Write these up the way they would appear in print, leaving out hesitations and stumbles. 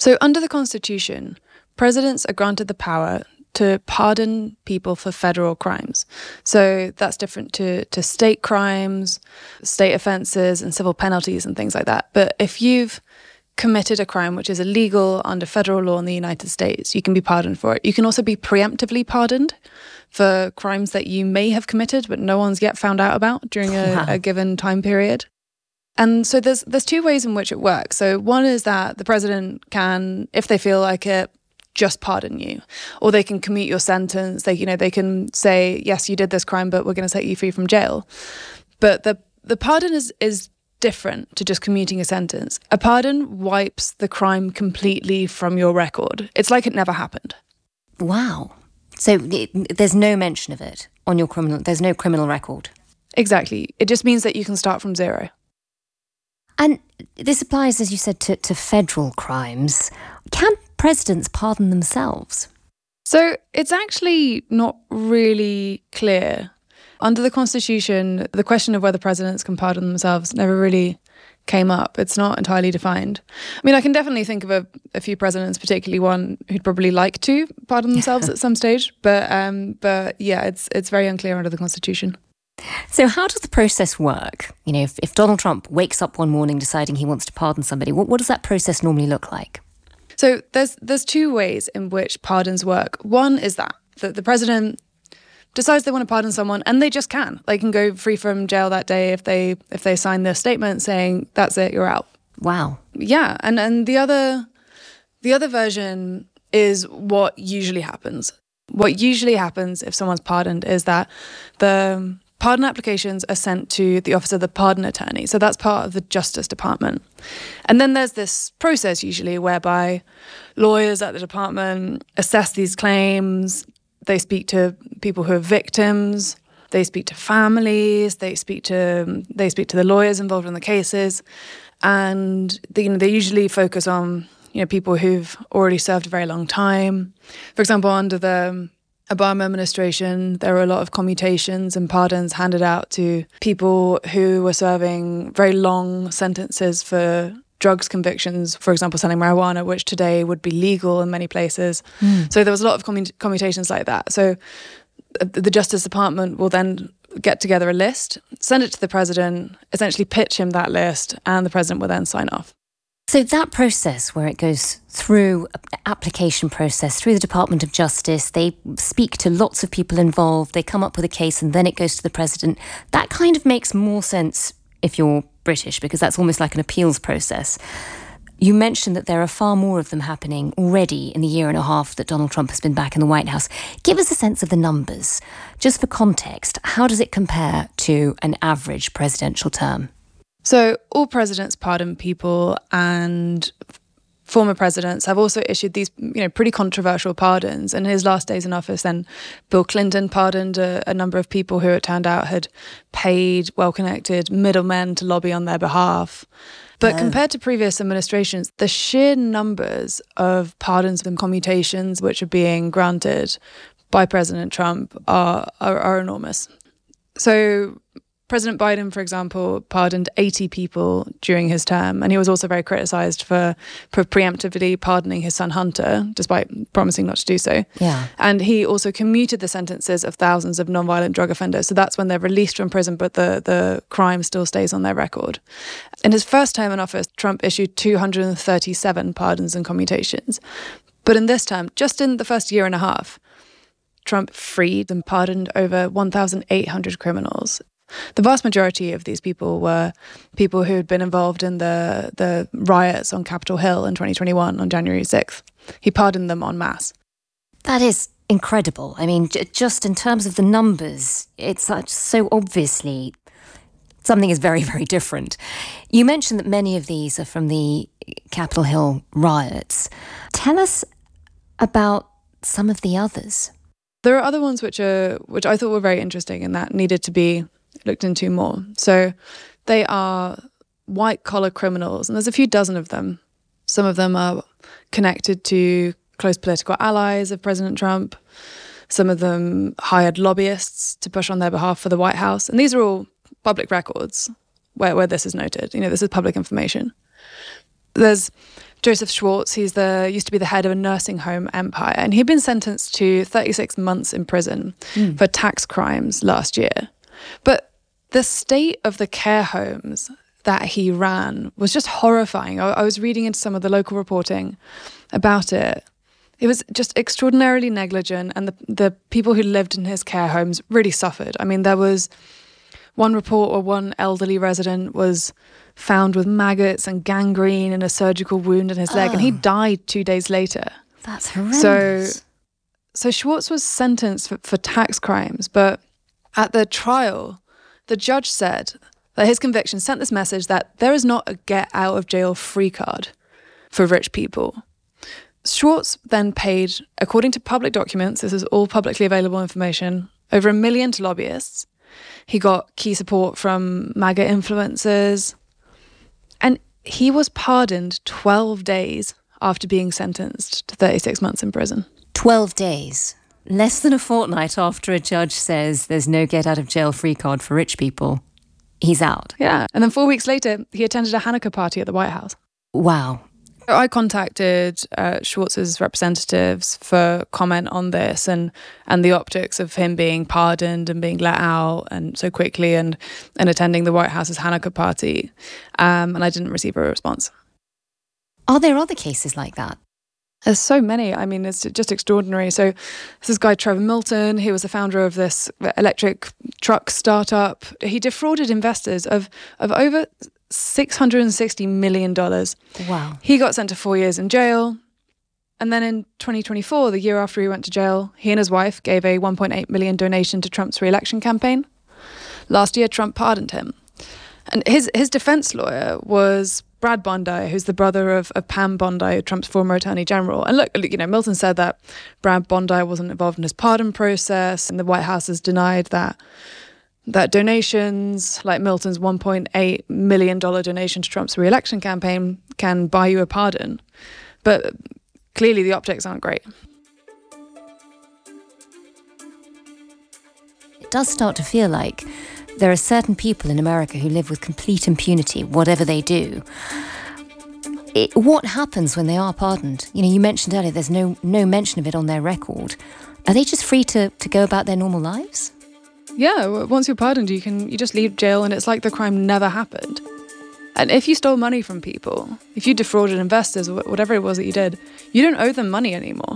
So under the Constitution, presidents are granted the power to pardon people for federal crimes. So that's different to state crimes, state offences and civil penalties and things like that. But if you've committed a crime which is illegal under federal law in the United States, you can be pardoned for it. You can also be preemptively pardoned for crimes that you may have committed but no one's yet found out about during a given time period. And so there's two ways in which it works. So one is that the president can, if they feel like it, just pardon you, or they can commute your sentence. They can say, yes, you did this crime, but we're going to set you free from jail. But the pardon is different to just commuting a sentence. A pardon wipes the crime completely from your record. It's like it never happened. Wow. So there's no mention of it on your there's no criminal record. Exactly. It just means that you can start from zero. And this applies, as you said, to federal crimes. Can presidents pardon themselves? So it's actually not really clear. Under the Constitution, the question of whether presidents can pardon themselves never really came up. It's not entirely defined. I mean, I can definitely think of a few presidents, particularly one who'd probably like to pardon themselves at some stage. But yeah, it's very unclear under the Constitution. So how does the process work? You know, if Donald Trump wakes up one morning deciding he wants to pardon somebody, what does that process normally look like? So there's two ways in which pardons work. One is that the president decides they want to pardon someone and they just can. They can go free from jail that day if they sign their statement saying, that's it, you're out. Wow. Yeah, and the other version is what usually happens. What usually happens if someone's pardoned is that the pardon applications are sent to the Office of the Pardon Attorney. So that's part of the Justice Department. And then there's this process usually whereby lawyers at the department assess these claims. They speak to people who are victims. They speak to families. They speak to the lawyers involved in the cases. And they usually focus on people who've already served a very long time. For example, under the Obama administration, there were a lot of commutations and pardons handed out to people who were serving very long sentences for drugs convictions, for example, selling marijuana, which today would be legal in many places. So there was a lot of commutations like that. So the Justice Department will then get together a list, send it to the president, essentially pitch him that list, and the president will then sign off. So that process where it goes through an application process, through the Department of Justice, they speak to lots of people involved, they come up with a case and then it goes to the president. That kind of makes more sense if you're British, because that's almost like an appeals process. You mentioned that there are far more of them happening already in the year and a half that Donald Trump has been back in the White House. Give us a sense of the numbers. Just for context, how does it compare to an average presidential term? So all presidents pardon people, and former presidents have also issued these pretty controversial pardons. In his last days in office, then Bill Clinton pardoned a number of people who it turned out had paid well-connected middlemen to lobby on their behalf. But compared to previous administrations, the sheer numbers of pardons and commutations which are being granted by President Trump are enormous. So President Biden, for example, pardoned 80 people during his term, and he was also very criticised for preemptively pardoning his son Hunter, despite promising not to do so. Yeah. And he also commuted the sentences of thousands of non-violent drug offenders. So that's when they're released from prison, but the crime still stays on their record. In his first term in office, Trump issued 237 pardons and commutations. But in this term, just in the first year and a half, Trump freed and pardoned over 1,800 criminals. The vast majority of these people were people who had been involved in the riots on Capitol Hill in 2021 on January 6th. He pardoned them en masse. That is incredible. I mean, just in terms of the numbers, it's so obviously something is very, very different. You mentioned that many of these are from the Capitol Hill riots. Tell us about some of the others. There are other ones which I thought were very interesting and that needed to be looked into more. So they are white-collar criminals, and there's a few dozen of them. Some of them are connected to close political allies of President Trump. Some of them hired lobbyists to push on their behalf for the White House. And these are all public records where this is noted. This is public information. There's Joseph Schwartz. He's used to be the head of a nursing home empire, and he'd been sentenced to 36 months in prison for tax crimes last year. But the state of the care homes that he ran was just horrifying. I was reading into some of the local reporting about it. It was just extraordinarily negligent, and the people who lived in his care homes really suffered. I mean, there was one report where one elderly resident was found with maggots and gangrene and a surgical wound in his leg, and he died 2 days later. That's horrendous. So Schwartz was sentenced for tax crimes, but at the trial, the judge said that his conviction sent this message that there is not a get-out-of-jail-free card for rich people. Schwartz then paid, according to public documents, this is all publicly available information, over $1 million to lobbyists. He got key support from MAGA influencers. And he was pardoned 12 days after being sentenced to 36 months in prison. 12 days. Less than a fortnight after a judge says there's no get-out-of-jail-free card for rich people. He's out. Yeah. And then 4 weeks later, he attended a Hanukkah party at the White House. Wow. I contacted Schwartz's representatives for comment on this and the optics of him being pardoned and being let out and so quickly and attending the White House's Hanukkah party. And I didn't receive a response. Are there other cases like that? There's so many. I mean, it's just extraordinary. So this guy, Trevor Milton, he was the founder of this electric truck startup. He defrauded investors of over $660 million. Wow. He got sent to 4 years in jail. And then in 2024, the year after he went to jail, he and his wife gave a $1.8 million donation to Trump's re-election campaign. Last year, Trump pardoned him. And his defense lawyer was Brad Bondi, who's the brother of Pam Bondi, Trump's former attorney general. And look, you know, Milton said that Brad Bondi wasn't involved in his pardon process, and the White House has denied that donations, like Milton's $1.8 million donation to Trump's re-election campaign, can buy you a pardon. But clearly the optics aren't great. It does start to feel like there are certain people in America who live with complete impunity, whatever they do. What happens when they are pardoned? You know, you mentioned earlier there's no mention of it on their record. Are they just free to go about their normal lives? Yeah, once you're pardoned, you just leave jail and it's like the crime never happened. And if you stole money from people, if you defrauded investors or whatever it was that you did, you don't owe them money anymore.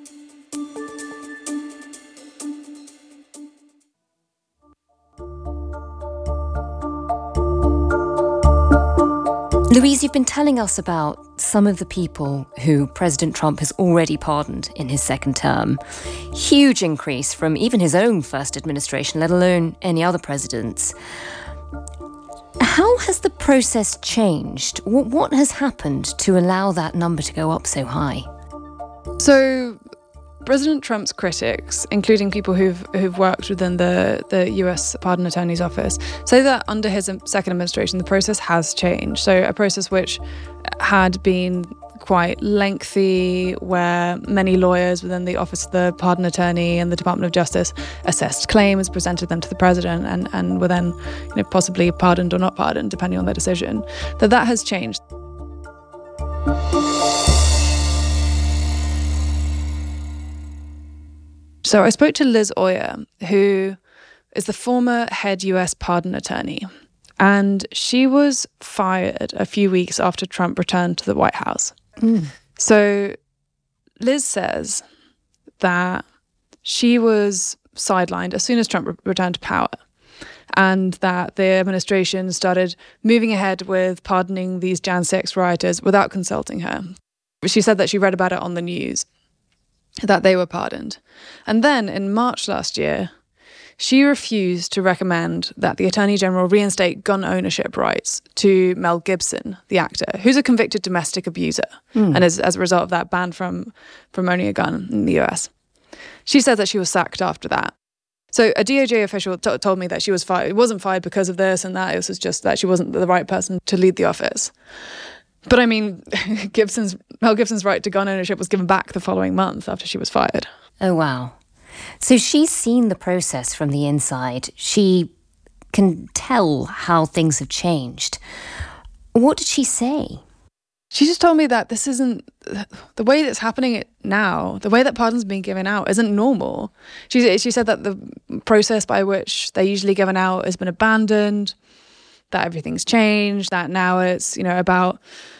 Louise, you've been telling us about some of the people who President Trump has already pardoned in his second term. Huge increase from even his own first administration, let alone any other presidents. How has the process changed? What has happened to allow that number to go up so high? So President Trump's critics, including people who've worked within the US Pardon Attorney's Office, say that under his second administration, the process has changed. So a process which had been quite lengthy, where many lawyers within the Office of the Pardon Attorney and the Department of Justice assessed claims, presented them to the president, and were then, you know, possibly pardoned or not pardoned, depending on their decision, that has changed. So I spoke to Liz Oyer, who is the former head US pardon attorney, and she was fired a few weeks after Trump returned to the White House. So Liz says that she was sidelined as soon as Trump returned to power, and that the administration started moving ahead with pardoning these Jan 6 rioters without consulting her. She said that she read about it on the news, that they were pardoned. And then in March last year, she refused to recommend that the Attorney General reinstate gun ownership rights to Mel Gibson, the actor, who's a convicted domestic abuser and is, as a result of that, banned from owning a gun in the US. She said that she was sacked after that. So a DOJ official told me that she was fired. It wasn't fired because of this and that. It was just that she wasn't the right person to lead the office. But I mean, Mel Gibson's right to gun ownership was given back the following month after she was fired. Oh, wow. So she's seen the process from the inside. She can tell how things have changed. What did she say? She just told me that this isn't the way that's happening now. The way that pardons being given out isn't normal. She said that the process by which they're usually given out has been abandoned, that everything's changed, that now it's, about,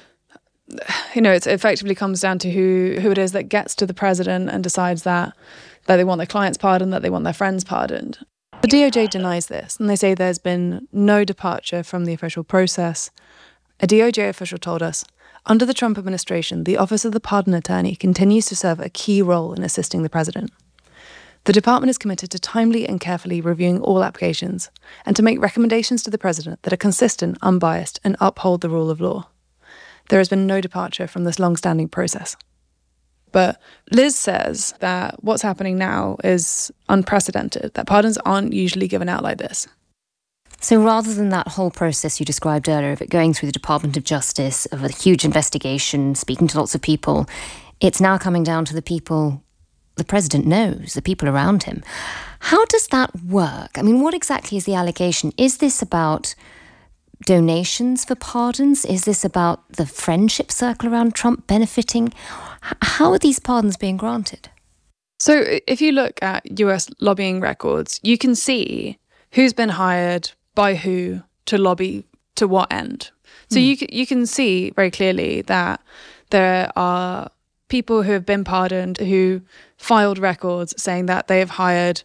it effectively comes down to who it is that gets to the president and decides that they want their clients pardoned, that they want their friends pardoned. The DOJ denies this, and they say there's been no departure from the official process. A DOJ official told us, under the Trump administration, the Office of the Pardon Attorney continues to serve a key role in assisting the president. The department is committed to timely and carefully reviewing all applications and to make recommendations to the president that are consistent, unbiased, and uphold the rule of law. There has been no departure from this long-standing process. But Liz says that what's happening now is unprecedented, that pardons aren't usually given out like this. So rather than that whole process you described earlier of it going through the Department of Justice, of a huge investigation, speaking to lots of people, it's now coming down to the people the president knows, the people around him. How does that work? I mean, what exactly is the allegation? Is this about donations for pardons? Is this about the friendship circle around Trump benefiting? How are these pardons being granted? So if you look at US lobbying records, you can see who's been hired by who to lobby to what end. So you can see very clearly that there are people who have been pardoned who filed records saying that they have hired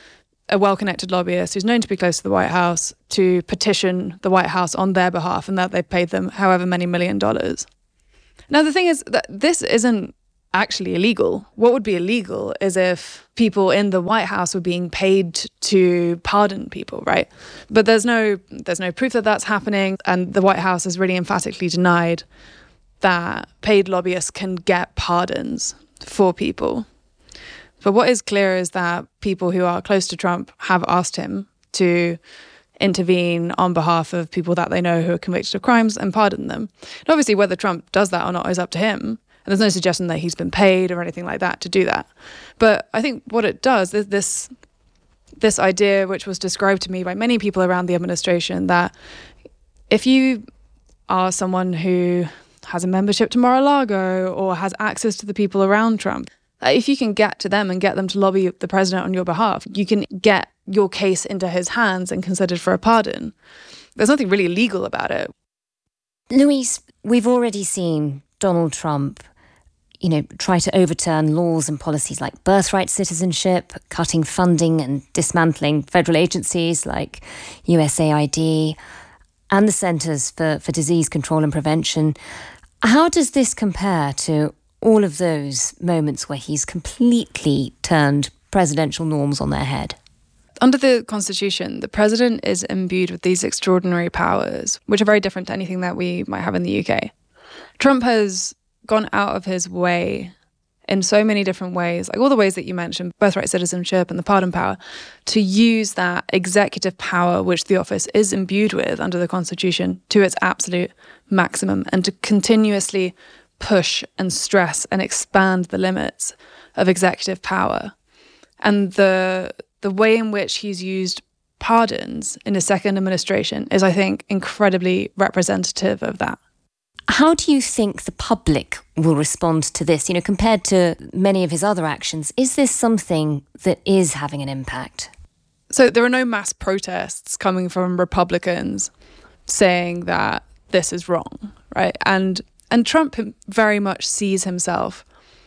a well-connected lobbyist who's known to be close to the White House to petition the White House on their behalf, and that they've paid them however many $1 million. Now, the thing is that this isn't actually illegal. What would be illegal is if people in the White House were being paid to pardon people, right? But there's no proof that that's happening, and the White House has really emphatically denied that paid lobbyists can get pardons for people. But what is clear is that people who are close to Trump have asked him to intervene on behalf of people that they know who are convicted of crimes and pardon them. And obviously, whether Trump does that or not is up to him. And there's no suggestion that he's been paid or anything like that to do that. But I think what it does is this idea, which was described to me by many people around the administration, that if you are someone who has a membership to Mar-a-Lago or has access to the people around Trump, if you can get to them and get them to lobby the president on your behalf, you can get your case into his hands and considered for a pardon. There's nothing really legal about it. Louise, we've already seen Donald Trump, try to overturn laws and policies like birthright citizenship, cutting funding and dismantling federal agencies like USAID and the Centers for Disease Control and Prevention. How does this compare to all of those moments where he's completely turned presidential norms on their head? Under the Constitution, the president is imbued with these extraordinary powers, which are very different to anything that we might have in the UK. Trump has gone out of his way in so many different ways, like all the ways that you mentioned, birthright citizenship and the pardon power, to use that executive power, which the office is imbued with under the Constitution, to its absolute maximum, and to continuously push and stress and expand the limits of executive power. And the way in which he's used pardons in his second administration is, I think, incredibly representative of that. How do you think the public will respond to this? Compared to many of his other actions, is this something that is having an impact? So there are no mass protests coming from Republicans saying that this is wrong, right? And Trump very much sees himself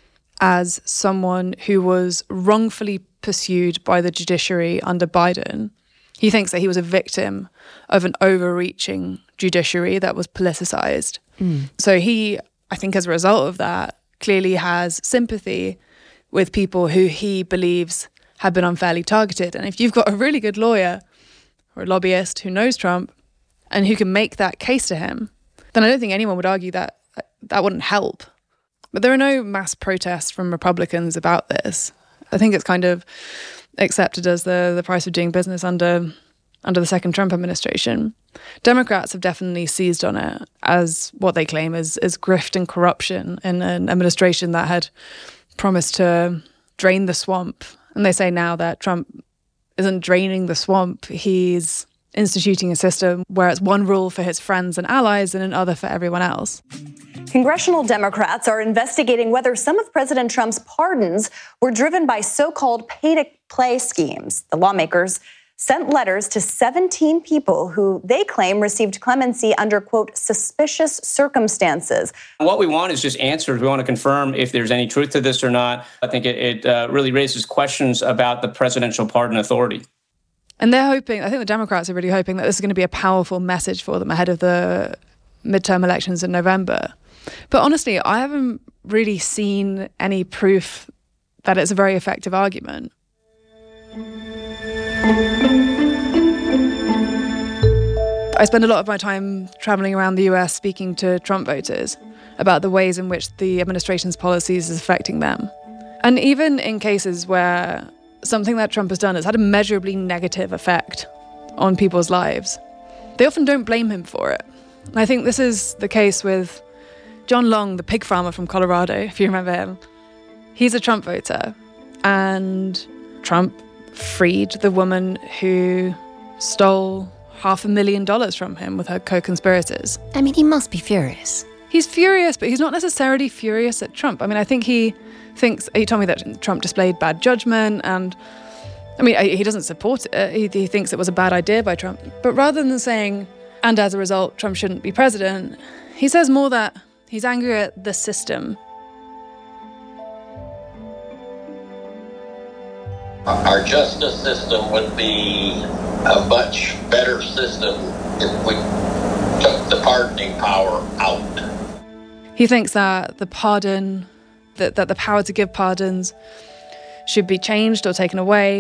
as someone who was wrongfully pursued by the judiciary under Biden. He thinks that he was a victim of an overreaching judiciary that was politicized. So he, I think as a result of that, clearly has sympathy with people who he believes have been unfairly targeted. And if you've got a really good lawyer or a lobbyist who knows Trump and who can make that case to him, then I don't think anyone would argue that that wouldn't help. But there are no mass protests from Republicans about this. I think it's kind of accepted as the price of doing business under the second Trump administration. Democrats have definitely seized on it as what they claim is grift and corruption in an administration that had promised to drain the swamp. And they say now that Trump isn't draining the swamp, he's instituting a system where it's one rule for his friends and allies and another for everyone else. Congressional Democrats are investigating whether some of President Trump's pardons were driven by so-called pay-to-play schemes. The lawmakers sent letters to 17 people who they claim received clemency under, quote, suspicious circumstances. What we want is just answers. We want to confirm if there's any truth to this or not. I think it really raises questions about the presidential pardon authority. And they're hoping, I think the Democrats are really hoping that this is going to be a powerful message for them ahead of the midterm elections in November. But honestly, I haven't really seen any proof that it's a very effective argument. I spend a lot of my time traveling around the US speaking to Trump voters about the ways in which the administration's policies is affecting them. And even in cases where something that Trump has done has had a measurably negative effect on people's lives, they often don't blame him for it. And I think this is the case with John Long, the pig farmer from Colorado, if you remember him. He's a Trump voter, and Trump freed the woman who stole $500,000 from him with her co-conspirators. I mean, he must be furious. He's furious, but he's not necessarily furious at Trump. I mean, I think he told me that Trump displayed bad judgment, and I mean, he doesn't support it. He thinks it was a bad idea by Trump. But rather than saying, and as a result, Trump shouldn't be president, he says more that he's angry at the system. Our justice system would be a much better system if we took the pardoning power out. He thinks that the pardon, that the power to give pardons should be changed or taken away.